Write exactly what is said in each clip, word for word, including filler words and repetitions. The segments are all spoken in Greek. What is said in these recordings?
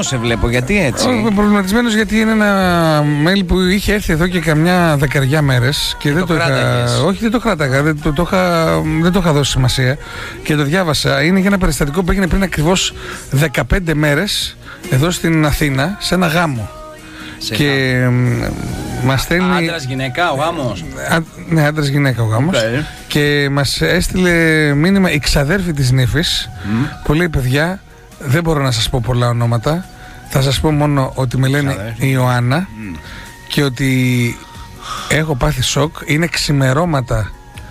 προβληματισμένος σε βλέπω, γιατί έτσι? Είμαι προβληματισμένος γιατί είναι ένα mail που είχε έρθει εδώ και καμιά δεκαριά μέρες και δεν το, το είχα. Όχι, δεν το κράταγα, δεν το, το είχα, δεν το είχα δώσει σημασία και το διάβασα. Είναι για ένα περιστατικό που έγινε πριν ακριβώς δεκαπέντε μέρες εδώ στην Αθήνα, σε ένα γάμο. Σε και μας στέλνει. Άντρας γυναίκα ο γάμος. Α, ναι, άντρας γυναίκα ο γάμος. Okay. Και μας έστειλε μήνυμα η ξαδέρφη της νύφης mm. που λέει: παιδιά, δεν μπορώ να σας πω πολλά ονόματα. Θα σας πω μόνο ότι με λένε ξαδέρφη. Ιωάννα mm. και ότι έχω πάθει σοκ. Είναι ξημερώματα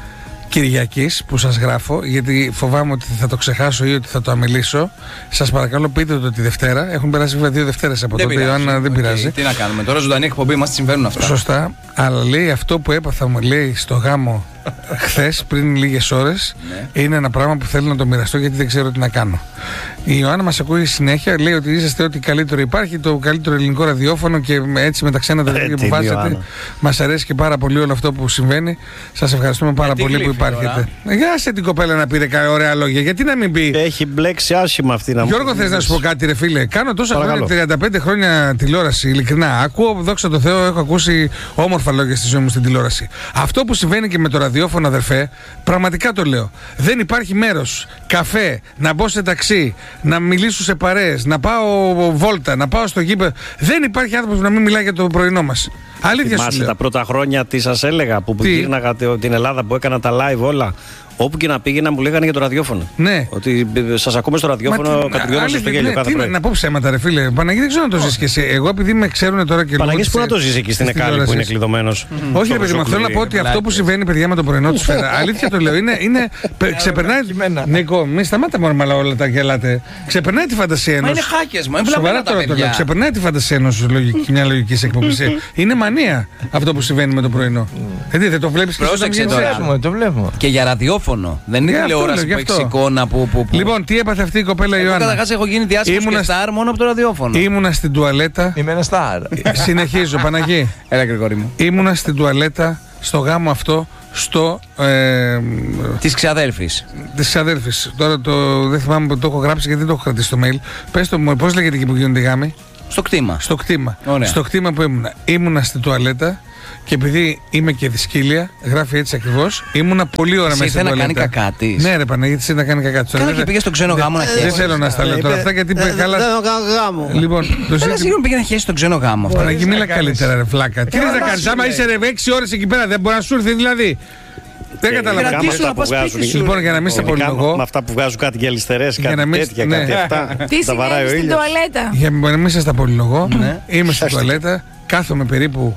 Κυριακής που σας γράφω, γιατί φοβάμαι ότι θα το ξεχάσω ή ότι θα το αμελήσω. Σας παρακαλώ, πείτε το τη Δευτέρα. Έχουν περάσει βέβαια δύο Δευτέρες από δεν τότε. Πειράζει. Ιωάννα, δεν okay. πειράζει. Τι να κάνουμε τώρα, ζωντανή εκπομπή, μας συμβαίνουν αυτά. Σωστά. Αλλά λέει αυτό που έπαθα, μου λέει, στο γάμο χθες, πριν λίγες ώρες, ναι. είναι ένα πράγμα που θέλω να το μοιραστώ γιατί δεν ξέρω τι να κάνω. Η Ιωάννα μας ακούει συνέχεια, λέει ότι είσαστε ό,τι καλύτερο υπάρχει, το καλύτερο ελληνικό ραδιόφωνο και έτσι με τα ξένα τα που βάζετε. Μας αρέσει και πάρα πολύ όλο αυτό που συμβαίνει. Σας ευχαριστούμε πάρα πολύ που υπάρχετε. Για σε την κοπέλα να πείτε ωραία λόγια, γιατί να μην πει. Έχει μπλέξει άσχημα αυτή να μου πει. Γιώργο, θες να σου πω κάτι, ρε φίλε? Κάνω τόσα χρόνια, τριάντα πέντε χρόνια τηλεόραση, ειλικρινά. Ακούω, δόξα τω Θεώ, έχω ακούσει όμορφα λόγια στη ζωή μου στην τηλεόραση. Αυτό που συμβαίνει και με το ραδιόφωνο, αδερφέ, πραγματικά το λέω. Δεν υπάρχει μέρος, καφέ, να μπω σε ταξί, να μιλήσω σε παρέες, να πάω βόλτα, να πάω στο γήπεδο. Δεν υπάρχει άνθρωπος που να μην μιλάει για το πρωινό μας. Αλήθεια σου λέω. Τα πρώτα χρόνια τι σας έλεγα που γύρναγα την Ελλάδα, που έκανα τα live όλα. Όπου και να πήγαινα μου λέγανε για το ραδιόφωνο. Ναι. Ότι σας ακούμε στο ραδιόφωνο, κατηγορούμαστε στο γέλιο κάθε πρωί. Να πω ψέματα, ρε φίλε. Παναγί, δεν ξέρω να το ζεις και εσύ. Εγώ επειδή με ξέρουν τώρα και Παναγί, πού να το ζεις εκεί στην Εκάλη που είναι κλειδωμένος? Όχι, ρε παιδί μου, θέλω να πω ότι αυτό που συμβαίνει, παιδιά, με το πρωινό του σφαίρα. Αλήθεια το λέω. Είναι. Ξεπερνάει. Νίκο, μη σταμάτα μόνο με όλα τα γελάτε. Ξεπερνάει τη φαντασία ενός. Μα είναι χάκες, μα σοβαρά τώρα το λέω. Ξεπερνάει τη φαντασία ενός μια λογική εκπομπή. Είναι μανία αυτό που συμβαίνει με το πρωινό. Δηλαδή δεν το βλέπεις και το βλέπουμε. Και για ραδιόφωνο. Δεν είναι τηλεόραση που έχει εικόνα που, που, που. Λοιπόν, τι έπαθε αυτή η κοπέλα η Ιωάννα? Καταρχάς έχω γίνει διάσημος και στάρ μόνο από το ραδιόφωνο. Ήμουνα στην τουαλέτα. Είμαι ένα στάρ. Συνεχίζω, Παναγί. Έλα, Γρηγόρη μου. Ήμουνα στην τουαλέτα στο γάμο αυτό. Στο. Ε, της ξαδέρφης. Της ξαδέρφης. Τώρα το, δεν θυμάμαι που το έχω γράψει γιατί δεν το έχω κρατήσει στο mail. Πες το μου, πώς λέγεται εκεί που γίνονται οι γάμοι? Στο κτήμα. Στο κτήμα. Ωραία. Στο κτήμα που ήμουνα. Ήμουνα στην τουαλέτα. Και επειδή είμαι και δυσκύλια, γράφει έτσι ακριβώς, ήμουνα πολύ ώρα μέσα στην τουαλέτα. Ήρθε να κάνει κακά της. Ναι, ρε Παναγίτη, ήρθε να κάνει κακά της. Καλά, και πήγε στο ξένο γάμο να χέσει. Δεν θέλω να στα λέω τώρα αυτά γιατί πήγε καλά. Δεν κάνω γάμο. Λοιπόν, το ζήτημα πήγε να χέσει στον ξένο γάμο. Παναγί, μίλα καλύτερα, ρε φλάκα. Τι θες να κάνεις, άμα είσαι ρε έξι ώρες εκεί πέρα, δεν μπορεί να σου έρθει δηλαδή. Δεν καταλαβαίνω. Λοιπόν, για να μην σε πολυλογώ. Με αυτά που βγάζουν κάτι για αριστερές, κάτι τέτοια, κάτι αυτά. Τι συμβαίνει στην τουαλέτα? Για να μην σας τα πολυλογώ, είμαι στην τουαλέτα, κάθομαι περίπου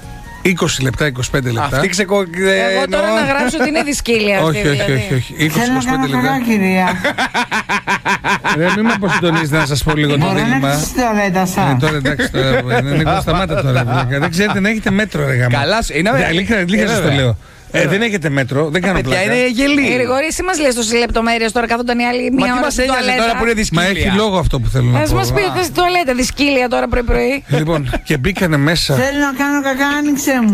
είκοσι λεπτά, είκοσι πέντε λεπτά. Αυτή ξεκο... Εγώ τώρα να γράψω ότι είναι δυσκύλια αυτή. Όχι, όχι, όχι, όχι. είκοσι με είκοσι πέντε λεπτά. Θέλω κυρία. Ρε, μην με αποσυντονίζετε να σας πω λίγο το δίλημα. Μπορώ να έχεις στη τουαλέτα σας. Τώρα εντάξει, Νίκο, σταμάτα τώρα. Δεν ξέρετε να έχετε μέτρο, ρε γάμα. Καλά, είναι αλήθεια σας το λέω. Ε, δεν έχετε μέτρο, δεν κάνω πλάκα. Παιδιά, είναι γελί. Γρηγόρη, εσύ μας λες τόσες λεπτομέρειες τώρα καθόταν οι άλλοι μία ώρα στην τουαλέτα. Τώρα που είναι δυσκύλια. Μα έχει λόγο αυτό που θέλω να πω. Ας μας πείτε στην τουαλέτα, δυσκύλια τώρα πρωί-πρωί. Λοιπόν, και μπήκανε μέσα. Θέλω να κάνω κακά, άνοιξε μου.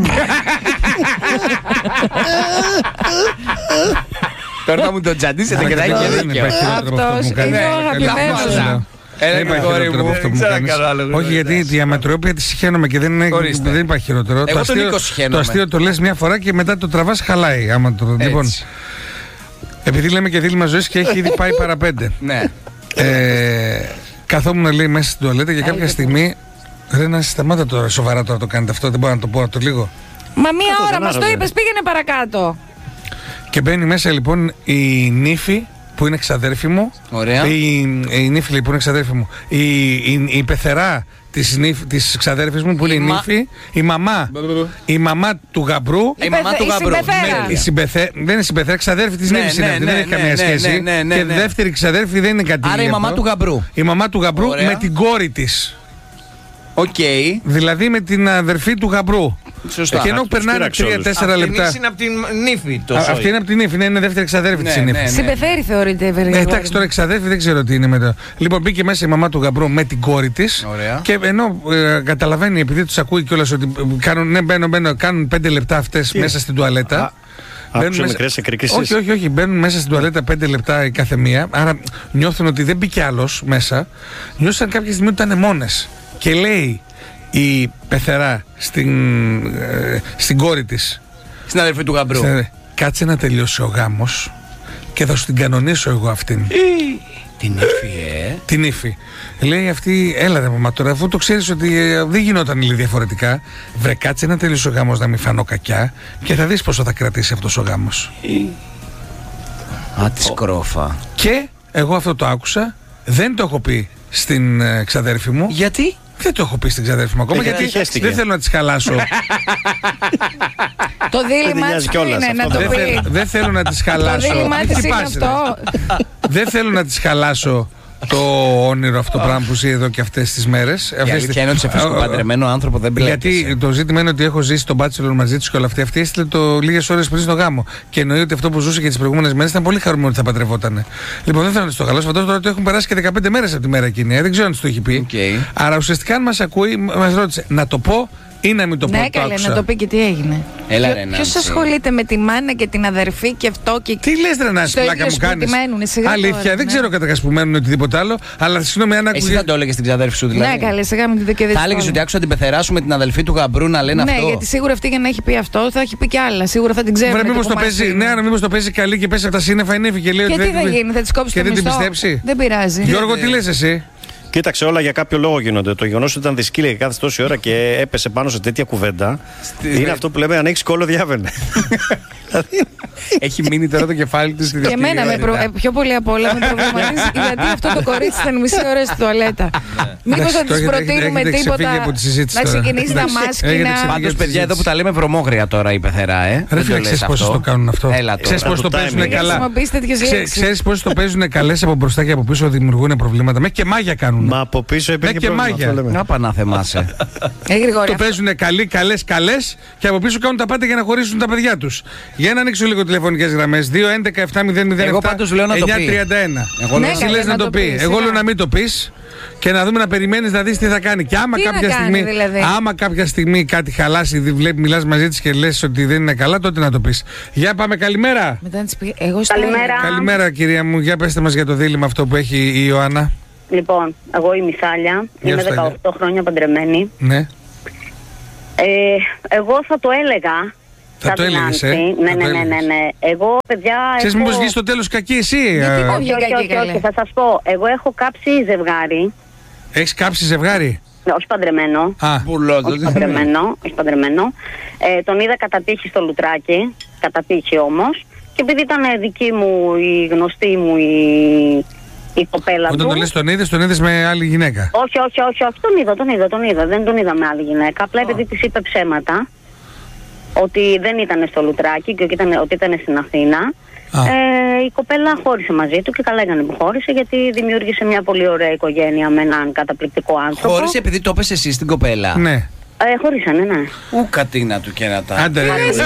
Τώρα θα μου το τζαντίσετε και θα έχει δίκιο. Αυτός είναι ο αγαπημένος. Έλα, Γρηγόρη μου, όχι, γιατί η διαμετρόπια τη συχαίνομαι και δεν υπάρχει χειρότερο. Εγώ τον Νίκο συχαίνομαι. Το αστείο το λες μια φορά και μετά το τραβάς, χαλάει. Λοιπόν, επειδή λέμε και δίλημμα ζωής και έχει ήδη πάει παραπέντε. Ναι. Καθόμουν, λέει, μέσα στην τουαλέτα και κάποια στιγμή. Ρε, να σταμάτα τώρα, σοβαρά τώρα το κάνετε αυτό, δεν μπορώ να το πω από το λίγο. Μα μία ώρα μας το είπες, πήγαινε παρακάτω. Και μπαίνει μέσα λοιπόν η νύφη που είναι ξαδέρφη μου. Ωραία. Η, η νύφη που είναι ξαδέρφη μου. Η, η, η πεθερά της, της ξαδέρφης μου που είναι η, η νύφη. Η μαμά. Η μαμά του γαμπρού. Η, η μαμά του γαμπρού. Η συμπεθέ, δεν είναι συμπεθέρα, ξαδέρφη της νύφης. Ναι, ναι, δεν έχει καμία σχέση. Και δεύτερη ξαδέρφη δεν είναι κάτι. Άρα η μαμά του γαμπρού. Η μαμά του γαμπρού με την κόρη της. Οκ. Okay. Δηλαδή με την αδερφή του γαμπρού. Σωστά. Και ενώ περνάνε τρία τέσσερα λεπτά. Αυτή είναι από την νύφη. Το αυτή είναι από την νύφη, ναι, είναι δεύτερη ξαδέρφη ναι, της νύφης. Ναι, ναι. Συμπεθέρη θεωρείται, βέβαια. Ε, εντάξει, τώρα ξαδέρφη δεν ξέρω τι είναι μετά. Λοιπόν, μπήκε μέσα η μαμά του γαμπρού με την κόρη της. Και ενώ ε, καταλαβαίνει, επειδή τους ακούει κιόλας ότι κάνουν, ναι, μπαίνω, μπαίνω, κάνουν πέντε λεπτά αυτές μέσα στην τουαλέτα. Άκουσε μικρές εκρηξίες. Όχι, όχι, όχι. Μπαίνουν μέσα στην τουαλέτα πέντε λεπτά η κάθε μία. Άρα νιώθουν ότι δεν μπήκε άλλος μέσα. Νιώθουν κάποια στιγμή ότι ήταν μόνες. Και λέει η πεθερά στην, ε, στην κόρη της, στην αδερφή του γαμπρού, κάτσε να τελειώσει ο γάμος και θα σου την κανονίσω εγώ αυτήν. Την ύφη, ε. Την ύφη. Λέει αυτή, έλα ρε μαμά τώρα, αφού το ξέρεις ότι ε, δεν γινόταν λίγο διαφορετικά. Βρε, κάτσε να τελειώσει ο γάμος, να μην φανώ κακιά και θα δεις πόσο θα κρατήσει αυτός ο γάμος. Α, τη σκρόφα. Και εγώ αυτό το άκουσα, δεν το έχω πει στην ε, ξαδέρφη μου. Γιατί? Δεν το έχω πει στην ξαδέρφη μου ακόμα, γιατί δεν θέλω να της χαλάσω. Το δίλημά της είναι να το πει. Δεν θέλω να της χαλάσω. Το δίλημά της είναι αυτό. Δεν θέλω να της χαλάσω το όνειρο αυτό πράγμα που ζει εδώ και αυτές τις μέρες. Η αλήθεια είναι ότι σε φυσικό παντρεμένο άνθρωπο δεν μπλέκεσαι. Γιατί το ζήτημα είναι ότι έχω ζήσει τον Bachelor μαζί τους και όλα αυτά. Αυτή έστειλε το λίγες ώρες πριν στο γάμο. Και εννοεί ότι αυτό που ζούσε και τις προηγούμενες μέρες ήταν πολύ χαρούμενο ότι θα παντρευόταν. Λοιπόν, δεν θέλω να της το χαλάσω. Φαντάζομαι τώρα ότι έχουν περάσει και δεκαπέντε μέρες από τη μέρα εκείνη. Δεν ξέρω αν της το έχει πει. Okay. Άρα ουσιαστικά αν μας ακούει, μας ρώτησε να το πω ή να μην το πω. Ναι, καλέ, να το πει και τι έγινε. Έλα, ρε, ποιος ασχολείται με τη μάνα και την αδερφή και αυτό και. Τι λες, ρε, να πλάκα μου κάνεις. Αλήθεια, τώρα, δεν ναι. ξέρω καταρχάς που μένουν οτιδήποτε άλλο, αλλά συγγνώμη αν ακούγε. Εσύ θα το έλεγες στην ξαδέρφη σου, δηλαδή. Ναι, καλέ, σιγά μην την και δεν. Θα έλεγες ότι άκουσα την πεθερά σου με την αδελφή του γαμπρού να λένε ναι, αυτό. Ναι, γιατί σίγουρα αυτή για να έχει πει αυτό θα έχει πει κι άλλα. Σίγουρα θα την ξέρει. Βρε, μήπως το παίζει, ναι, αλλά μήπως το παίζει καλή και πέσει από τα σύννεφα η νύφη και λέει ότι. Και τι θα γίνει, θα τη κόψει το μισθό. Δεν πειράζει. Γιώργο, τι λες εσύ? Κοίταξε, όλα για κάποιο λόγο γίνονται. Το γεγονός ότι ήταν δυσκύλια και κάθε τόση ώρα και έπεσε πάνω σε τέτοια κουβέντα είναι αυτό που λέμε αν έχεις κόλλο διάβαινε. Έχει μείνει τώρα το κεφάλι της στη δυσκύλια. Και εμένα προ... πιο πολύ απ' όλα με προβληματίζει γιατί αυτό το κορίτσι ήταν μισή ώρα στη τουαλέτα. Μήπως θα της προτείνουμε τίποτα να ξεκινήσει τα μάσκινα. Πάντως, παιδιά, εδώ που τα λέμε βρωμόγρια τώρα η πεθερά, ε. Ρε φίλε, ξέρεις πόσες το κάνουν αυτό. Ξέρεις πόσες το παίζουν καλά. Ξέρεις πόσες το παίζουν καλές από μπροστά και από πίσω, δημιουργούν προβλήματα. Μέχρι και μάγια κάνουν. Μα από πίσω υπήρχε και μάγια. Να πά να θεμάσαι. Το παίζουν καλοί, καλές, καλές και από πίσω κάνουν τα πάντα για να χωρίσουν τα παιδιά τους. Για να ανοίξω λίγο τηλεφωνικές γραμμές. δύο έντεκα επτά μηδέν μηδέν επτά εννιά τριάντα ένα. Εσύ λες να το πει. Εγώ λέω να μην το πεις και να δούμε, να περιμένεις να δεις τι θα κάνει. Και άμα κάποια στιγμή, άμα κάποια στιγμή κάτι χαλάσει, βλέπει, μιλάς μαζί της και λες ότι δεν είναι καλά, τότε να το πεις. Για πάμε, καλημέρα. Καλημέρα. Καλημέρα, κυρία μου. Για πέστε μας για το δίλημμα αυτό που έχει η Ιωάννα. Λοιπόν, εγώ είμαι η Σάλια, είμαι δεκαοκτώ χρόνια παντρεμένη. Ναι. Ε, εγώ θα το έλεγα. Θα το έλεγες, ε? Ναι, ναι, ναι, ναι, ναι. Εγώ, παιδιά. Ξέρεις, έχω... μήπως βγεις στο τέλος κακή εσύ. Γιατί όχι, όχι, όχι, όχι, όχι, θα σας πω. Εγώ έχω κάψει ζευγάρι. Έχεις κάψει ζευγάρι? Ναι, όχι παντρεμένο. Α, όχι παντρεμένο. Όχι παντρεμένο. Ε, τον είδα κατά τύχη στο Λουτράκι. Κατά τύχη όμως. Και επειδή ήταν δική μου, η γνωστή μου, η. Η κοπέλα Όταν του. τον λες τον είδες, τον είδες με άλλη γυναίκα? Όχι, όχι, όχι, όχι, τον είδα, τον είδα, τον είδα. Δεν τον είδα με άλλη γυναίκα. Απλά επειδή της είπε ψέματα ότι δεν ήταν στο Λουτράκι και ότι ήταν, ότι ήταν στην Αθήνα. Ε, η κοπέλα χώρισε μαζί του και καλά έκανε που χώρισε, γιατί δημιούργησε μια πολύ ωραία οικογένεια με έναν καταπληκτικό άνθρωπο. Χώρισε επειδή το έπες εσύ στην κοπέλα? Ναι. Ε, χωρίσανε, ναι. Ου κατίνα του και να τα. Άντε ρε. Τι λες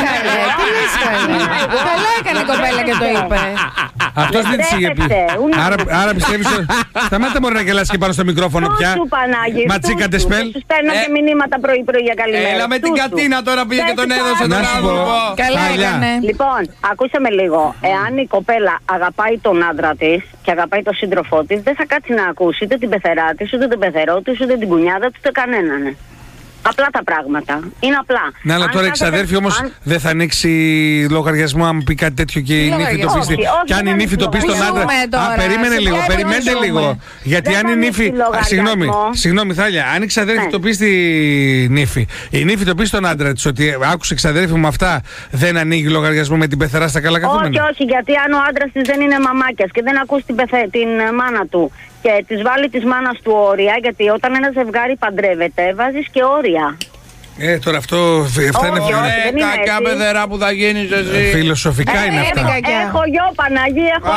καλέ. Καλά έκανε η κοπέλα και το είπε. Αυτός δεν της είχε πει. Άρα πιστεύεις. Σταμάτα μπορεί να γελάσει και πάνω στο μικρόφωνο πια. Του Πανάγι. Ματσίκα τεσπέλ. Τους παίρνω και μηνύματα πρωί-πρωί για καλημέρα. Έλα με την κατίνα τώρα πήγε και τον έδωσε τον άνθρωπο. Καλά έκανε. Λοιπόν, ακούσε με λίγο. Εάν η κοπέλα αγαπάει τον άντρα της και αγαπάει τον σύντροφό της, δεν θα κάτσει να ακούσει είτε την πεθερά της, ούτε τον πεθερό της, ούτε την κουνιάδα της, ούτε κανέναν. Απλά τα πράγματα. Είναι απλά. Ναι, αλλά τώρα η ξαδέρφη όμως αν... δεν θα ανοίξει λογαριασμό αν πει κάτι τέτοιο και η νύφη το πει. Και αν η νύφη το πει στον άντρα. Α, περίμενε λίγο, περιμένετε λίγο. Γιατί αν η νύφη. Συγγνώμη, συγγνώμη, Θάλια, αν η ξαδέρφη το πει στη νύφη, η νύφη το πει στον άντρα τη ότι άκουσε ξαδέρφη μου αυτά, δεν ανοίγει λογαριασμό με την πεθερά στα καλά καθούμενα? Όχι, όχι, γιατί αν ο άντρα τη δεν είναι μαμάκια και δεν ακούσει την, πεθε... την μάνα του και της βάλει της μάνας του όρια, γιατί όταν ένα ζευγάρι παντρεύεται βάζεις και όρια. Ε, τώρα αυτό αυτά είναι κακά πεθερά που θα γίνεις εσύ. Φιλοσοφικά είναι αυτά. Έχω γιο, Παναγί, έχω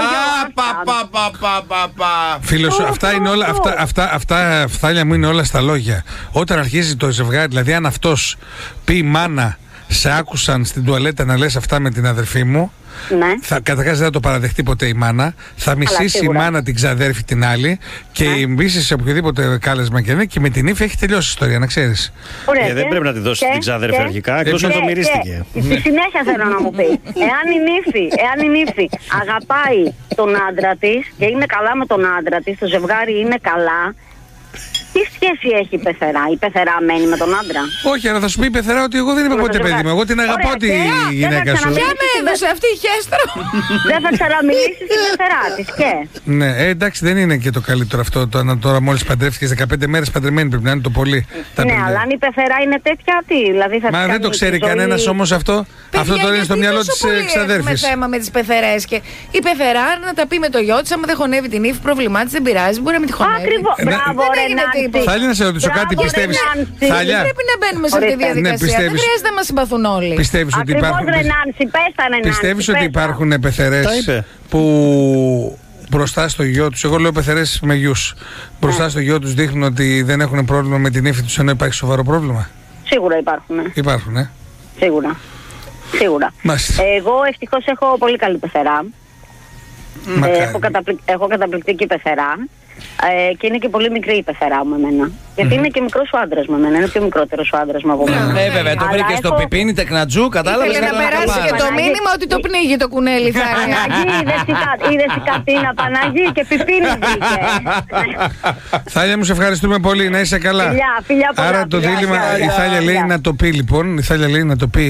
γιο. Αυτά είναι όλα, αυτά, αυτά, αυτά, Φθάλια μου, είναι όλα στα λόγια. Όταν αρχίζει το ζευγάρι, δηλαδή αν αυτός πει μάνα σε άκουσαν στην τουαλέτα να λες αυτά με την αδερφή μου, ναι. θα, καταρχάς δεν θα το παραδεχτεί ποτέ η μάνα. Θα μισήσει η μάνα την ξαδέρφη την άλλη και ναι. η μίση σε οποιοδήποτε κάλεσμα και είναι, και με την ύφη έχει τελειώσει η ιστορία, να ξέρεις. Ε, δεν πρέπει να τη δώσει την ξαδέρφη αρχικά, εκτός αν το μυρίστηκε. Στη συνέχεια θέλω να μου πει, εάν η νύφη, εάν η νύφη αγαπάει τον άντρα της και είναι καλά με τον άντρα της, το ζευγάρι είναι καλά, τι σχέση έχει η πεθερά? Η πεθερά μένει με τον άντρα? Όχι, αλλά θα σου πει η πεθερά ότι εγώ δεν είπα ποτέ παιδί μου. Εγώ την αγαπάω τη γυναίκα σου. Ποια με έδωσε αυτή η χέστρο? Δεν θα ξαναμιλήσει στην πεθερά της και. Ναι, ε, εντάξει, δεν είναι και το καλύτερο αυτό. Το, τώρα μόλις παντρεύτηκες δεκαπέντε μέρες παντρεμένη πρέπει να είναι το πολύ. Ναι, αλλά αν η πεθερά είναι τέτοια, τι? Δηλαδή θα Μα δεν το ξέρει κανένας όμως αυτό. Αυτό το είναι στο μυαλό της ξαδέρφης. Έχουμε θέμα με τις πεθερές και η πεθερά να τα πει με το γιο της, άμα δεν χωνεύει την ύφη, προβλημά της, δεν πειράζει, μπορεί να μην τη χωνεύει. Ακριβώς. Μπράβο, ρε. Θάλια, να σε ρωτήσω κάτι, πιστεύεις? Θάλια. Δεν πρέπει να μπαίνουμε σε αυτή τη διαδικασία. Δεν χρειάζεται να μας συμπαθούν όλοι. Πιστεύεις ότι υπάρχουν, πιστεύεις ότι υπάρχουν πεθερές που μπροστά στο γιο τους, εγώ λέω πεθερές με γιους, μπροστά στο γιο τους δείχνουν ότι δεν έχουν πρόβλημα με την ύφη τους ενώ υπάρχει σοβαρό πρόβλημα? Σίγουρα υπάρχουν. Υπάρχουν, ε. Σίγουρα. Σίγουρα. Εγώ ευτυχώς έχω πολύ καλή πεθερά. Ε, έχω, καταπληκ... έχω καταπληκτική πεθερά. Ε, και είναι και πολύ μικρή η πεθερά μου εμένα. Γιατί mm. είναι και μικρός ο άντρας μου εμένα, είναι πιο μικρότερος ο άντρας μου από μένα. Ναι, βέβαια, το βρήκε στο έχω... πιπίνι, τεκνατζού, κατάλαβες. Ήθελε να περάσει και το μήνυμα ότι το πνίγει το κουνέλι. Παναγί, είδες η Κατίνα, Παναγί και πιπίνι βγήκε. Θάλια, μου σε ευχαριστούμε πολύ, να είσαι καλά. Φιλιά, φιλιά πολλά. Άρα το δίλημμα, η Θάλια λέει να το πει λοιπόν, η Θάλια λέει να το πει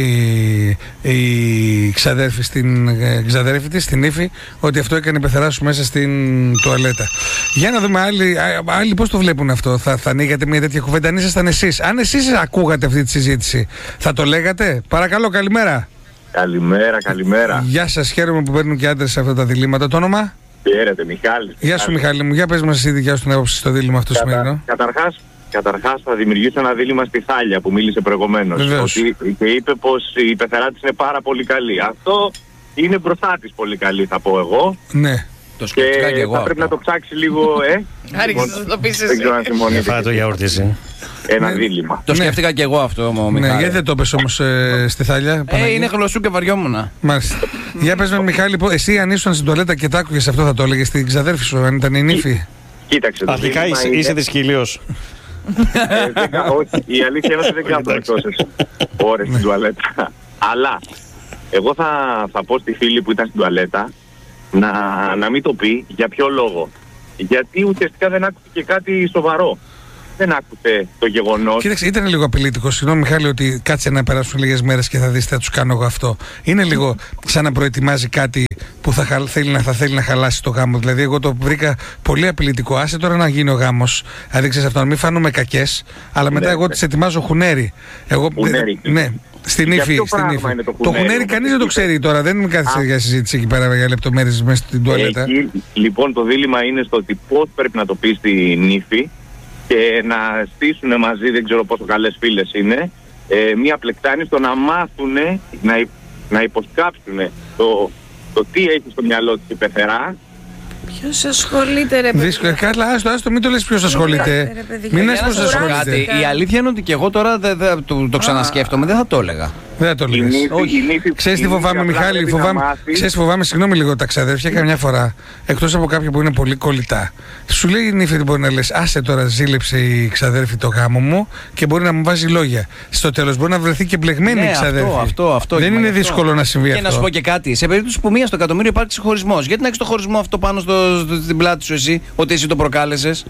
η ξαδέρφη στην ξαδέρφη της, στην ύφη, ότι αυτό έκανε η πεθερά σου μέσα στην τουαλέτα. Για να δούμε άλλοι, άλλοι πώς το βλέπουν αυτό. Θα, θα ανοίγατε μια τέτοια κουβέντα αν ήσασταν εσείς? Αν εσείς ακούγατε αυτή τη συζήτηση, θα το λέγατε? Παρακαλώ, καλημέρα. Καλημέρα, καλημέρα. Γεια σας, χαίρομαι που παίρνουν και άντρες σε αυτά τα διλήμματα. Το όνομα? Χαίρετε, Μιχάλης. Γεια σου, Μιχάλη μου. Για πες μας εσύ δικιά σου την άποψη στο δίλημμα αυτό Κατα... σημερινό. Καταρχάς, καταρχάς θα δημιουργήσω ένα δίλημμα στη Θάλια που μίλησε προηγουμένως. Ότι, και είπε πως η πεθερά της είναι πάρα πολύ καλή. Αυτό είναι μπροστά της πολύ καλή, θα πω εγώ. Ναι. Το σκέφτηκα και εγώ. Θα αυτό. πρέπει να το ψάξει λίγο, ε. Άρχισε να το πεις εσύ. Δεν ξέρω αν συμφωνείτε. Φάει το γιαούρτι εσύ. Ένα δίλημμα. Το σκέφτηκα και εγώ αυτό, μου Μιχάλη. Ναι, γιατί δεν το πες όμως ε, στη Θάλια? Ε, είναι γλωσσού και βαριόμουνα. Μάλιστα. Για πες με, Μιχάλη, εσύ αν ήσουν στην τουαλέτα και τ' άκουγες αυτό, θα το έλεγες στην ξαδέρφη σου, αν ήταν η νύφη? Κοίταξε. Αρχικά είσαι δυσκυλίος. Όχι, η αλήθεια είναι ότι δεν κάνω τόσες ώρες στην τουαλέτα. Αλλά εγώ θα πω στη φίλη που ήταν στην τουαλέτα να, να μην το πει. Για ποιο λόγο? Γιατί ουσιαστικά δεν άκουσε και κάτι σοβαρό. Δεν άκουσε το γεγονός. Κοίταξε, ήταν λίγο απειλητικό. Συγγνώμη, Μιχάλη, ότι κάτσε να περάσουν λίγες μέρες και θα δεις θα τους κάνω εγώ αυτό. Είναι λίγο σαν να προετοιμάζει κάτι που θα, χα, θέλει, να, θα θέλει να χαλάσει το γάμο. Δηλαδή, εγώ το βρήκα πολύ απειλητικό. Άσε τώρα να γίνει ο γάμος. Δηλαδή, ξέρεις αυτό, να μην φάνουμε κακές, αλλά μετά ναι, εγώ τις ετοιμάζω χουνέρι. Εγώ, χουνέρι. Ε, ναι. Στην ύφη. Το χουνέρι, το χουνέρι κανείς δεν το ξέρει τώρα. Δεν είναι κάθισε για συζήτηση εκεί πέρα για λεπτομέρειες μέσα στην τουαλέτα. Εκεί, λοιπόν, το δίλημμα είναι στο ότι πώς πρέπει να το πει στην ύφη και να στήσουν μαζί, δεν ξέρω πόσο καλές φίλες είναι, ε, μία πλεκτάνη στο να μάθουν, να, υ, να υποσκάψουν το, το τι έχει στο μυαλό της η πεθερά. Ποιος ασχολείται, ρε παιδί? Δύσκολα. Καλά, άστο, άστο, μην το λες ποιος ασχολείται. Μην λες ποιος ασχολείται. Η αλήθεια είναι ότι και εγώ τώρα δε, δε, το, το ξανασκέφτομαι, δεν θα το έλεγα. Δεν θα το λες. Όχι. Ξέρεις τι φοβάμαι, Μιχάλη? Φοβάμαι, ξέρεις, φοβάμαι, συγγνώμη λίγο, τα ξαδέρφια καμιά φορά, εκτός από κάποιον που είναι πολύ κολλητά, σου λέει η νύφη ότι μπορεί να λες, άσε τώρα, ζήλεψε η ξαδέρφη το γάμο μου και μπορεί να μου βάζει λόγια. Στο τέλος μπορεί να βρεθεί και μπλεγμένη ναι, η ξαδέρφη. Αυτό, αυτό, αυτό, δεν είναι δύσκολο αυτό να συμβεί και αυτό. Και να σου πω και κάτι, σε περίπτωση που μία στο εκατομμύριο υπάρξει χωρισμός, γιατί να έχεις το χωρισμό αυτό πάνω στο, στο, στην πλάτη σου εσύ, ότι εσύ το προκάλεσες?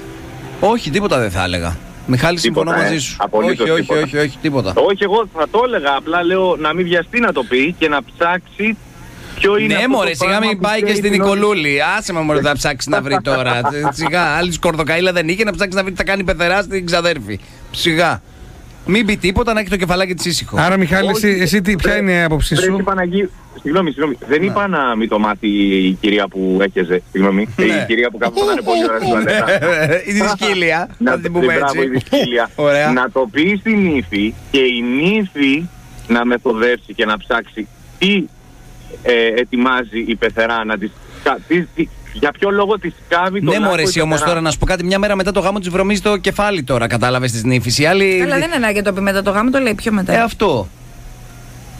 Όχι, τίποτα δεν θα έλεγα. Μιχάλη, συμφωνώ ε, μαζί σου. Όχι, όχι, όχι, όχι, όχι, τίποτα. Όχι, εγώ θα το έλεγα. Απλά λέω να μην βιαστεί να το πει και να ψάξει ποιο είναι. Ναι, μωρέ, σιγά μην πάει και στην Νικολούλη. Άσε με, μωρέ, θα ψάξει να βρει τώρα. Σιγά, άλλη σκορδοκαίλα δεν είχε να ψάξει να βρει τι θα κάνει πεθερά στην ξαδέρφη. Σιγά. Μην πει τίποτα, να έχει το κεφαλάκι της ήσυχο. Άρα, Μιχάλη, εσύ, εσύ τι, ποια είναι η άποψή σου? Συγγνώμη, συγγνώμη. Δεν είπα να μην το μάθει η κυρία που έχεζε. Συγγνώμη. Η κυρία που κάπου είναι πολύ ωραία στην τουαλέτα. Η δυσκύλια. Να την πούμε έτσι. Να το πει στην ύφη και η νύφη να μεθοδεύσει και να ψάξει τι ετοιμάζει η πεθερά να της. Για ποιο λόγο τη σκάβει το. Ναι, μωρέ, εσύ όμως τώρα να σου πω κάτι. Μια μέρα μετά το γάμο της βρωμίζει το κεφάλι τώρα. Κατάλαβες της νύφης. Άλλη... Καλά, δεν είναι ανάγκη να το πει μετά το γάμο, το λέει πιο μετά. Ε, αυτό.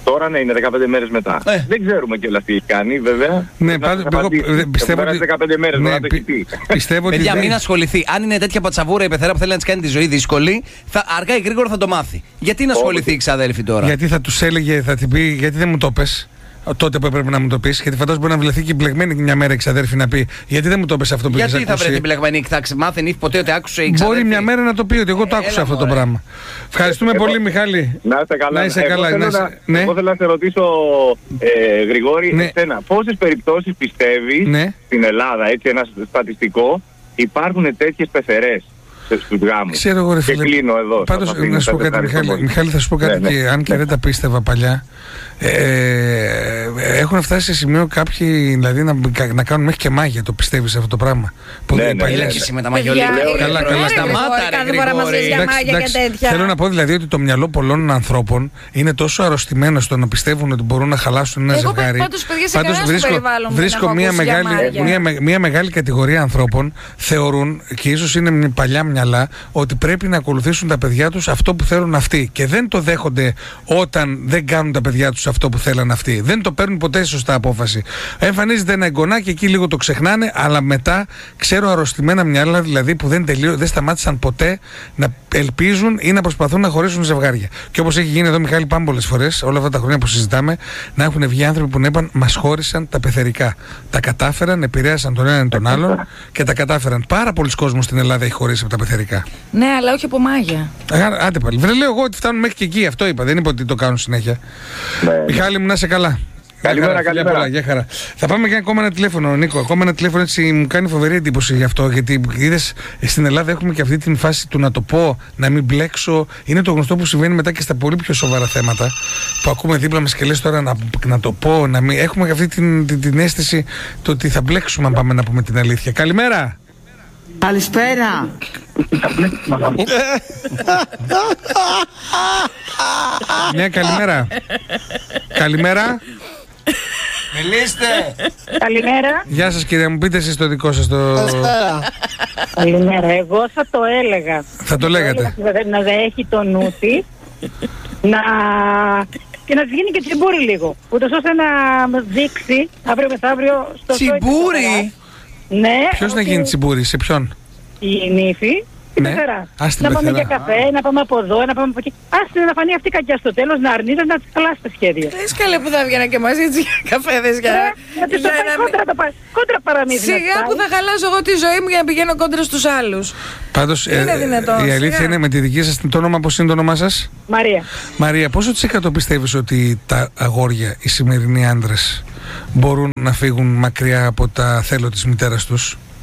Τώρα ναι, είναι δεκαπέντε μέρες μετά. Ε. Δεν ξέρουμε κιόλας τι έχει κάνει, βέβαια. Ναι, πάντως εγώ πιστεύω ότι. δεκαπέντε μέρες, Ναι, να το έχει πει. πιστεύω ότι. Παιδιά, δεν- μην ασχοληθεί. Αν είναι τέτοια πατσαβούρα η πεθερά που θέλει να τη κάνει τη ζωή δύσκολη, θα, αργά ή γρήγορα θα το μάθει. Γιατί να ασχοληθεί η ξαδέλφη τώρα. Γιατί θα του έλεγε, θα την πει, γιατί δεν μου το πες τότε που έπρεπε να μου το πει. Γιατί φαντάζομαι μπορεί να βρεθεί και μπλεγμένη μια μέρα η ξαδέρφη να πει, γιατί δεν μου το πες αυτό που Γιατί έχεις θα ακούσει. βρεθεί μπλεγμένη, θα μάθει νύχη ποτέ ότι άκουσε η ξαδέρφη. Μπορεί μια μέρα να το πει ότι εγώ το Ε, άκουσα έλα, αυτό το μωρέ. πράγμα. Ευχαριστούμε Εγώ- πολύ, Μιχάλη. Να είστε καλά. Να είσαι Εγώ καλά, θέλω να είσαι- να- ναι. Εγώ θέλω να σε ρωτήσω, ε, Γρηγόρη, Ναι. εσένα, πόσες περιπτώσεις πιστεύεις Ναι. στην Ελλάδα, έτσι ένα στατιστικό, υπάρχουν τέτοιες πεθερές στους γάμους? Ξέρω εγώ, ρε Και φίλε. κλείνω εδώ. Πάντως, θα αφήνω να σου τα πω κάτι, τετάρια Μιχάλη. στο Μιχάλη, θα σου πω κάτι Ναι, ναι. και αν και δεν τα πίστευα παλιά. Ε, έχουν φτάσει σε σημείο κάποιοι δηλαδή να, να κάνουν μέχρι και μάγια. Το πιστεύεις αυτό το πράγμα? Που Ναι, δεν ναι, παλιά. Έλα ναι. και εσύ με τα Παιδιά, μαγιολίκια. είναι Καλά, τρομερό, καλά, σταμάτα, Γρηγόρη, ρε, κάθε φορά μας λες για Γρηγόρη. μάγια και τέτοια. Θέλω να πω δηλαδή ότι το μυαλό πολλών ανθρώπων είναι τόσο αρρωστημένο στο να πιστεύουν ότι μπορούν να χαλάσουν ένα Εγώ, ζευγάρι. πάντως, παιδιά, σε Πάντως κανένα στο βρίσκω, περιβάλλον μου βρίσκω δεν έχω μια, ακούσει για μεγάλη, μάγια. μια, με- μια μεγάλη κατηγορία ανθρώπων θεωρούν, και ίσως είναι μια παλιά μυαλά, ότι πρέπει να ακολουθήσουν τα παιδιά τους αυτό που θέλουν αυτοί. Και δεν το δέχονται όταν δεν κάνουν τα παιδιά τους αυτό που θέλουν αυτοί. Δεν το παίρνουν ποτέ σωστά απόφαση. Εμφανίζεται ένα εγγονάκι, εκεί λίγο το ξεχνάνε, αλλά μετά ξέρω αρρωστημένα μυαλά δηλαδή που δεν, τελείω, δεν σταμάτησαν ποτέ να ελπίζουν ή να προσπαθούν να χωρίσουν ζευγάρια. Και όπως έχει γίνει εδώ, Μιχάλη, πάμπολες φορές, όλα αυτά τα χρόνια που συζητάμε, να έχουν βγει άνθρωποι που να είπαν μας χώρισαν τα πεθερικά. Τα κατάφεραν, επηρέασαν τον έναν τον άλλον και τα κατάφεραν. Πάρα πολλοί κόσμος στην Ελλάδα έχει χωρίσει από τα πεθερικά. Ναι, αλλά όχι από μάγια. Α, άντε πάλι. Δεν λέω εγώ ότι φτάνουν μέχρι και εκεί, αυτό είπα. Δεν είπα ότι το κάνουν συνέχεια. Ναι. Μιχάλη μου, να είσαι καλά. Καλημέρα, Γεια χαρά, φιλιά καλημέρα. πολλά, γεια χαρά. Θα πάμε και ακόμα ένα τηλέφωνο, Νίκο. Ακόμα ένα τηλέφωνο, έτσι μου κάνει φοβερή εντύπωση γι' αυτό. Γιατί είδες, στην Ελλάδα έχουμε και αυτή την φάση του να το πω, να μην μπλέξω. Είναι το γνωστό που συμβαίνει μετά και στα πολύ πιο σοβαρά θέματα. Που ακούμε δίπλα μας και λες τώρα να, να το πω, να μην. Έχουμε και αυτή την, την, την αίσθηση το ότι θα μπλέξουμε αν πάμε να πούμε την αλήθεια. Καλημέρα. Καλησπέρα. Μια καλημέρα. Καλημέρα. Μιλήστε! Καλημέρα. Γεια σας, κυρία μου, πείτε εσείς το δικό σας το. Καλημέρα. Εγώ θα το έλεγα. Θα το λέγατε. Να δεν έχει το νου της, να... και να της γίνει και τσιμπούρι λίγο. Ούτως ώστε να μας δείξει αύριο μεθαύριο στο Τσιμπούρι! Ναι. Ποιος να ότι γίνει τσιμπούρι, σε ποιον? Η νύφη. Την Ναι. πεθερά. Α, στην Να πάμε πεθερά. για καφέ, να πάμε από εδώ, να πάμε από εκεί. Άστε να φανεί αυτή η κακιά στο τέλος, να αρνείται να της χαλάσει τα σχέδια. Λες καλέ που θα βγαίνα και μαζί έτσι για καφέδες για... Ε, Να της το για πάει να μην- κόντρα, το πάει- κόντρα παραμύθι. να Σιγά της που πάει. θα χαλάσω εγώ τη ζωή μου για να πηγαίνω κόντρα στους άλλους. Πάντως, Είναι δυνατόν, η αλήθεια σιγά. είναι με τη δική σας το όνομα, πώς είναι το όνομά σας? Μαρία. Μαρία, πόσο της εκατό πιστεύεις ότι τα αγόρια, οι σημερινοί άντρες, μπορούν να φύγουν μακριά από τα θέλω της μητέρας τους?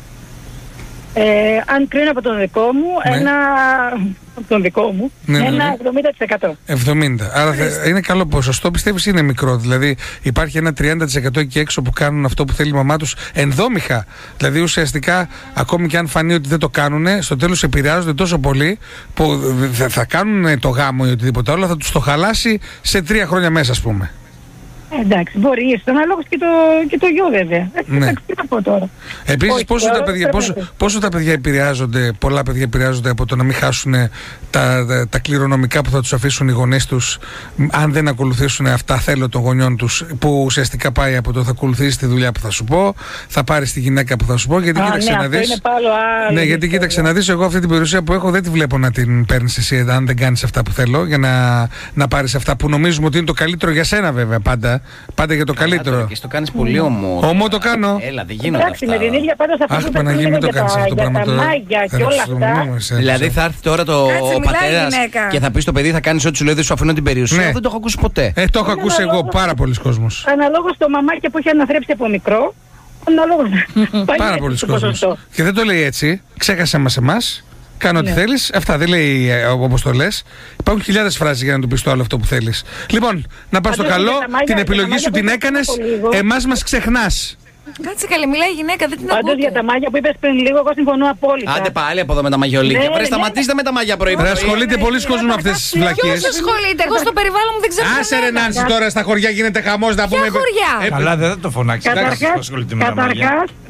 Ε, αν κρίνω από τον δικό μου, Ναι. ένα. Από τον δικό μου, Ναι, ναι, ένα ναι. εβδομήντα τοις εκατό. εβδομήντα. Άρα θε- είναι καλό ποσοστό, πιστεύεις είναι μικρό? Δηλαδή υπάρχει ένα τριάντα τοις εκατό εκεί έξω που κάνουν αυτό που θέλει η μαμά τους ενδόμηχα. Δηλαδή ουσιαστικά ακόμη και αν φανεί ότι δεν το κάνουν, στο τέλος επηρεάζονται τόσο πολύ που θα, θα κάνουν το γάμο ή οτιδήποτε άλλο, θα τους το χαλάσει σε τρία χρόνια μέσα, ας πούμε. Ε, εντάξει, μπορεί, ίσως ανάλογος και το, και το γιο βέβαια. Ε, Ναι. Εντάξει, τι να πω τώρα. Επίσης, Όχι, πόσο, τώρα τα παιδιά, πρέπει πόσο, να- πόσο τα παιδιά επηρεάζονται, πολλά παιδιά επηρεάζονται από το να μην χάσουν τα, τα, τα κληρονομικά που θα τους αφήσουν οι γονείς τους, μ, αν δεν ακολουθήσουν αυτά θέλω των γονιών τους, που ουσιαστικά πάει από το θα ακολουθήσει τη δουλειά που θα σου πω, θα πάρεις τη γυναίκα που θα σου πω, γιατί Α, κοίταξε ναι, να αυτό δεις. είναι πάλι άλλο. Ναι, γιατί κοίταξε να δεις, εγώ αυτή την περιουσία που έχω δεν τη βλέπω να την παίρνεις εσύ αν δεν κάνεις αυτά που θέλω, για να, να πάρεις αυτά που νομίζουμε ότι είναι το καλύτερο για σένα, βέβαια, πάντα. Πάντα για το καλύτερο. Και στο κάνεις πολύ ομό. Ομό το κάνω. Έλα, δεν γίνονται Εντάξει, αυτά. με την ίδια πάντως αυτό Αχ, που Παναγία, μην λέμε το για κάνεις τα, αυτό το για πράγμα τα τώρα. μάγια Θα και όλα ρωτήσω, αυτά. μου, σε- Δηλαδή θα έρθει τώρα το Κάτσε, ο μιλάει η πατέρας γυναίκα. και θα πει στο παιδί θα κάνεις ό,τι σου λέει, δεν σου αφήνω την περιουσία. Ναι. Δεν το έχω ακούσει ποτέ. Ε, το έχω ακούσει εγώ πάρα πολλοί κόσμος. Αναλόγως το μαμάκι που έχει αναθρέψει από μικρό, αναλόγως. πάει Πάρα έτσι πολλοί το κόσμος. ποσοστό. Και δεν το λέει έτσι. Ξέχασε μας εμάς. Κάνω ό,τι Ναι. θέλεις. Αυτά δεν λέει ε, όπως το λες. Υπάρχουν χιλιάδες φράσεις για να του πεις το άλλο αυτό που θέλεις. Λοιπόν, να πας στο Πάντως, καλό. για τα μάγια- Την για τα επιλογή μάγια σου που την είπες έκανες. πριν από λίγο. Εμάς μας ξεχνάς. Κάτσε καλή, μιλάει η γυναίκα, δεν την Πάντως ακούτε. για τα μάγια που είπες πριν λίγο, εγώ συμφωνώ απόλυτα. Άντε πάλι από εδώ με τα μαγιολίκια. Ναι, Βρε, ναι, σταματήστε με τα μαγιά πρωί. Ρε, πρωί. ασχολείται πολλοί κόσμος με αυτές τις Ποιος βλακίες. ασχολείται, εγώ στο περιβάλλον μου δεν ξέρω. Άσε ρε κανέναν. Νάνση τώρα στα χωριά γίνεται χαμός να πούμε. χωριά? Ε, Καλά, δεν θα το φωνάξει. Καταρχάς, ασχολείται με τα μαγιά. καταρχάς,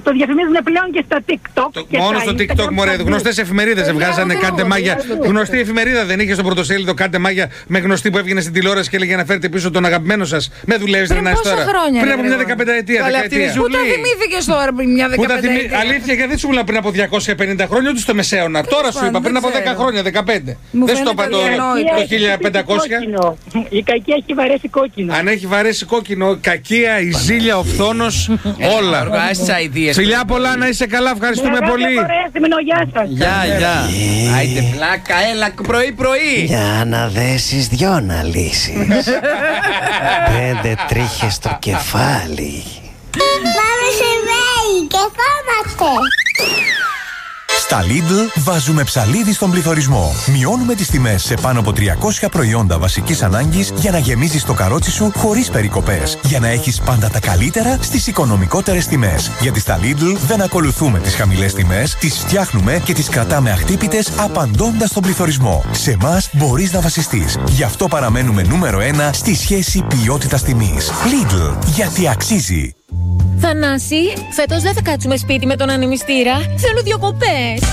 το διαφημίζουν πλέον και στα TikTok. Το, και μόνο στα στο TikTok, μωρέ. Γνωστές εφημερίδες έβγαζανε κάντε μάγια. Γνωστή εφημερίδα δεν είχε στο πρωτοσέλιδο κάντε μάγια με γνωστή που έβγαινε στην τηλεόραση και έλεγε να φέρετε πίσω τον αγαπημένο σας. Με δουλεύεις να είσαι τώρα. Πριν από μια δεκαπενταετία. Πού τα θυμήθηκες τώρα πριν μια δεκαπενταετία? Αλήθεια, γιατί δεν σου μιλάω πριν από διακόσια πενήντα χρόνια ούτε στο Μεσαίωνα. Τώρα σου είπα πριν από δέκα χρόνια, δεκαπέντε. Δεν σου το είπα το χίλια πεντακόσια. Η κακία έχει βαρέσει κόκκινο. Αν έχει βαρέσει κόκκινο, κακία, η ζήλια, ο φθόνος, όλα. Φιλιά πολλά, να είσαι καλά, ευχαριστούμε πολύ. Γεια, γεια. Άιντε πλάκα, έλα πρωί πρωί. Για να δέσεις δυο να λύσεις. Πέντε τρίχες στο κεφάλι. Πάμε σε βέη και κόμαστε. Στα Lidl βάζουμε ψαλίδι στον πληθωρισμό. Μειώνουμε τις τιμές σε πάνω από τριακόσια προϊόντα βασικής ανάγκης για να γεμίζεις το καρότσι σου χωρίς περικοπές. Για να έχεις πάντα τα καλύτερα στις οικονομικότερες τιμές. Γιατί στα Lidl δεν ακολουθούμε τις χαμηλές τιμές, τις φτιάχνουμε και τις κρατάμε αχτύπητες απαντώντας στον πληθωρισμό. Σε εμάς μπορείς να βασιστείς. Γι' αυτό παραμένουμε νούμερο ένα στη σχέση ποιότητας-τιμής. Lidl, γιατί αξίζει. Θανάση, φέτος δεν θα κάτσουμε σπίτι με τον ανεμιστήρα. Θέλω διακοπές.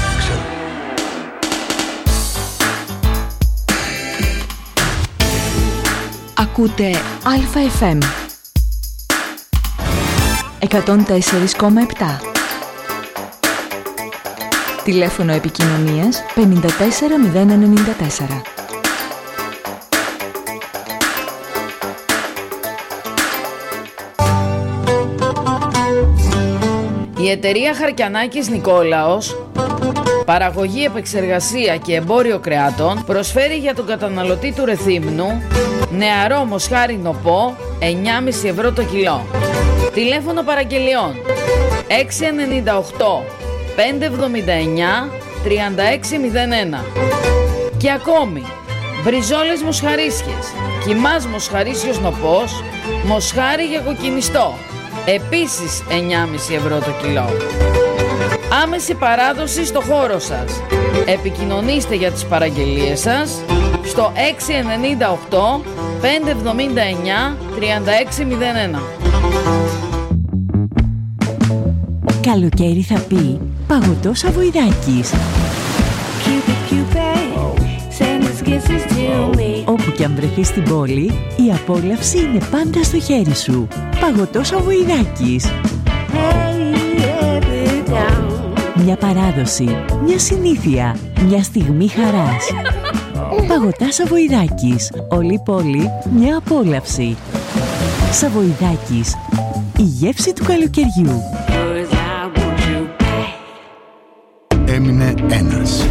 Ακούτε Αλφα εφ εμ εκατόν τέσσερα κόμμα επτά. Τηλέφωνο επικοινωνίας πέντε τέσσερα μηδέν εννιά τέσσερα. Η εταιρεία Χαρκιανάκης Νικόλαος, παραγωγή, επεξεργασία και εμπόριο κρεάτων, προσφέρει για τον καταναλωτή του Ρεθύμνου νεαρό μοσχάρι νοπό εννιά κόμμα πέντε ευρώ το κιλό. Τηλέφωνο παραγγελιών έξι εννιά οκτώ πέντε εβδομήντα εννιά τριάντα έξι μηδέν ένα. Και ακόμη μπριζόλες μοσχαρίσιες, κιμάς μοσχαρίσιος νοπός, μοσχάρι για κοκκινιστό, επίσης εννιά κόμμα πέντε ευρώ το κιλό. Άμεση παράδοση στο χώρο σας. Επικοινωνήστε για τις παραγγελίες σας στο έξι εννιά οκτώ πέντε εβδομήντα εννιά τριάντα έξι μηδέν ένα. Καλοκαίρι θα πει παγωτό Σαβοϊδάκης. Όπου κι αν βρεθείς στην πόλη, η απόλαυση είναι πάντα στο χέρι σου. Παγωτό Σαβοϊδάκης. Μια παράδοση, μια συνήθεια, μια στιγμή χαράς. Παγωτά Σαβοϊδάκης. Όλη η πόλη, μια απόλαυση. Σαβοϊδάκης. Η γεύση του καλοκαιριού. Έμεινε ένας.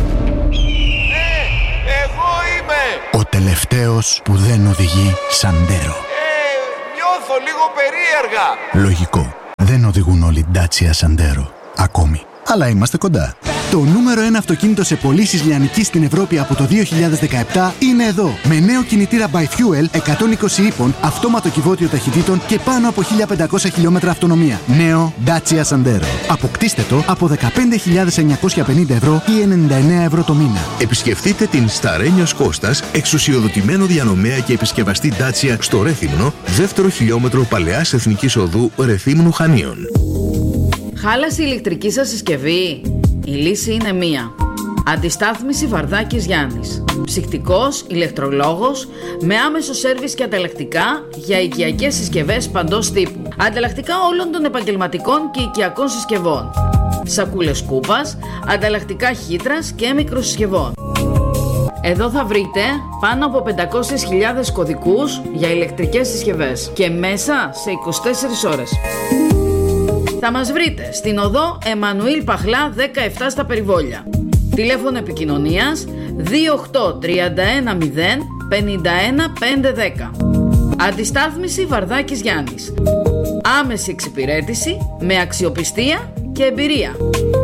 Εγώ είμαι! Ο τελευταίος που δεν οδηγεί Σαντέρο. Ε, νιώθω λίγο περίεργα. Λογικό. Δεν οδηγούν όλοι Dacia Sandero. Ακόμη. Αλλά είμαστε κοντά. Το νούμερο ένα αυτοκίνητο σε πωλήσεις λιανικής στην Ευρώπη από το δύο χιλιάδες δεκαεπτά είναι εδώ. Με νέο κινητήρα by fuel εκατόν είκοσι ύπων, αυτόματο κυβότιο ταχυτήτων και πάνω από χίλια πεντακόσια χιλιόμετρα αυτονομία. Νέο Dacia Sandero. Αποκτήστε το από δεκαπέντε χιλιάδες εννιακόσια πενήντα ευρώ ή ενενήντα εννέα ευρώ το μήνα. Επισκεφτείτε την Σταρένιος Κώστας, εξουσιοδοτημένο διανομέα και επισκευαστή Dacia στο Ρέθυμνο, δεύτερο χιλιόμετρο Παλαιάς Εθνικής Οδού Ρεθύμνου Χανίων. Χάλασε η ηλεκτρική σας συσκευή? Η λύση είναι μία. Αντιστάθμιση Βαρδάκης Γιάννης. Ψυκτικός, ηλεκτρολόγος, με άμεσο σέρβις και ανταλλακτικά για οικιακές συσκευές παντός τύπου. Ανταλλακτικά όλων των επαγγελματικών και οικιακών συσκευών. Σακούλες κούπας, ανταλλακτικά χύτρας και μικροσυσκευών. Εδώ θα βρείτε πάνω από πεντακόσιες χιλιάδες κωδικούς για ηλεκτρικές συσκευές και μέσα σε είκοσι τέσσερις ώρες. Θα μας βρείτε στην οδό Εμμανουήλ Παχλά δεκαεπτά στα Περιβόλια. Τηλέφωνο επικοινωνίας δύο οκτώ τρία ένα μηδέν πενήντα ένα πεντακόσια δέκα. Αντιστάθμιση Βαρδάκης Γιάννης. Άμεση εξυπηρέτηση με αξιοπιστία και εμπειρία.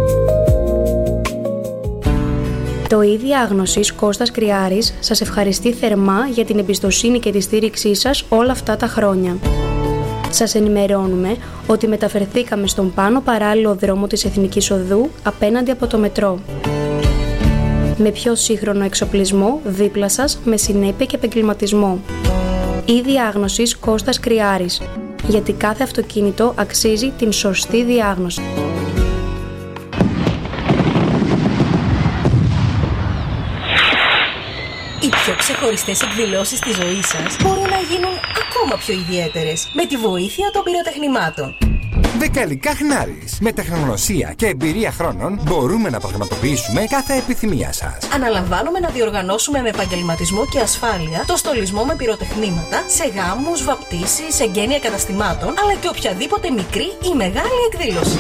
Το Η Διάγνωσης Κώστας Κρυάρης σας ευχαριστεί θερμά για την εμπιστοσύνη και τη στήριξή σας όλα αυτά τα χρόνια. Σας ενημερώνουμε ότι μεταφερθήκαμε στον πάνω παράλληλο δρόμο της Εθνικής Οδού απέναντι από το μετρό. Με πιο σύγχρονο εξοπλισμό δίπλα σας με συνέπεια και επαγγελματισμό. Η Διάγνωσης Κώστας Κρυάρης. Γιατί κάθε αυτοκίνητο αξίζει την σωστή διάγνωση. πιο ξεχωριστές εκδηλώσεις στη ζωή σας μπορούν να γίνουν ακόμα πιο ιδιαίτερες με τη βοήθεια των πυροτεχνημάτων. Δεκαλικά Χνάρης. Με τεχνογνωσία και εμπειρία χρόνων μπορούμε να πραγματοποιήσουμε κάθε επιθυμία σας. Αναλαμβάνουμε να διοργανώσουμε με επαγγελματισμό και ασφάλεια το στολισμό με πυροτεχνήματα σε γάμους, βαπτίσεις, εγγένεια καταστημάτων, αλλά και οποιαδήποτε μικρή ή μεγάλη εκδήλωση.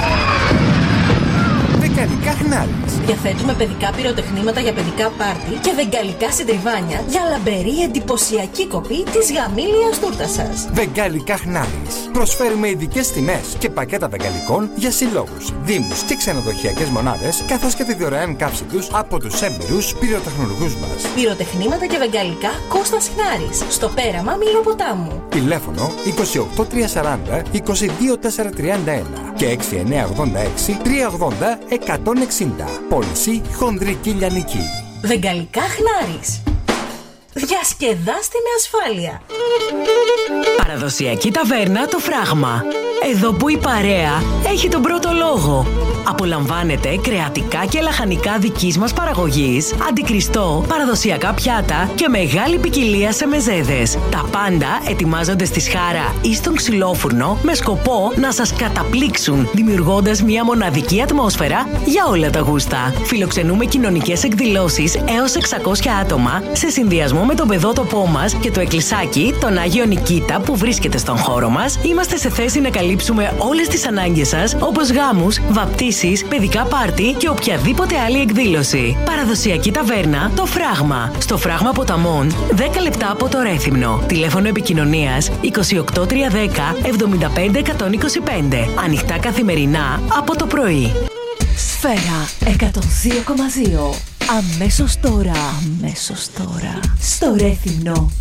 Βεγγαλικά Χνάρης. Διαθέτουμε παιδικά πυροτεχνήματα για παιδικά πάρτι και βεγγαλικά συντριβάνια για λαμπερή εντυπωσιακή κοπή της γαμήλιας τούρτας σας. Βεγγαλικά Χνάρης. Προσφέρουμε ειδικές τιμές και πακέτα βεγγαλικών για συλλόγους, δήμους και ξενοδοχειακές μονάδες, καθώς και τη δωρεάν κάψη τους από τους έμπειρους πυροτεχνουργούς μας. Πυροτεχνήματα και βεγγαλικά Κώστας Χνάρης. Στο πέραμα Μιλοποτάμου. Τηλέφωνο είκοσι οκτώ τριακόσια σαράντα είκοσι δύο τετρακόσια τριάντα ένα και έξι εννιά ογδόντα έξι τριακόσια ογδόντα εκατόν εξήντα. Πώληση χονδρική λιανική. Βεγγαλικά Χνάρης. Διασκεδάστε με ασφάλεια. Παραδοσιακή ταβέρνα Το Φράγμα. Εδώ που η παρέα έχει τον πρώτο λόγο. Απολαμβάνετε κρεατικά και λαχανικά δικής μας παραγωγής, αντικριστό, παραδοσιακά πιάτα και μεγάλη ποικιλία σε μεζέδες. Τα πάντα ετοιμάζονται στη σχάρα ή στον ξυλόφουρνο με σκοπό να σας καταπλήξουν, δημιουργώντας μια μοναδική ατμόσφαιρα για όλα τα γούστα. Φιλοξενούμε κοινωνικές εκδηλώσεις έως εξακόσια άτομα σε συνδυασμό με τον παιδότοπό μας και το εκκλησάκι, τον Άγιο Νικήτα που βρίσκεται στον χώρο μας. Είμαστε σε θέση να καλύψουμε όλες τις ανάγκες σας, όπως γάμους, βαπτίσεις, παιδικά πάρτι και οποιαδήποτε άλλη εκδήλωση. Παραδοσιακή ταβέρνα Το Φράγμα. Στο Φράγμα Ποταμών, δέκα λεπτά από το Ρέθυμνο. Τηλέφωνο επικοινωνίας είκοσι οκτώ τριακόσια δέκα εβδομήντα πέντε εκατόν είκοσι πέντε. Ανοιχτά καθημερινά από το πρωί. Σφαίρα εκατόν δύο κόμμα δύο. Αμέσως τώρα. Αμέσως τώρα. Στο Ρέθυμνο.